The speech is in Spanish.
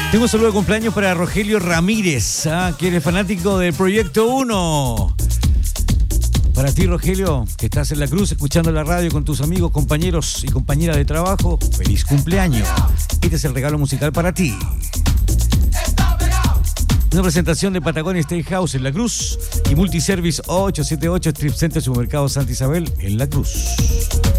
Tengo un saludo de cumpleaños para Rogelio Ramírez, que eres fanático del Proyecto 1. Para ti, Rogelio, que estás en la cruz escuchando la radio con tus amigos, compañeros y compañeras de trabajo, feliz cumpleaños. Este es el regalo musical para ti. Una presentación de Patagonia Steakhouse en La Cruz y Multiservice 878 Strip Center Supermercado Santa Isabel en La Cruz.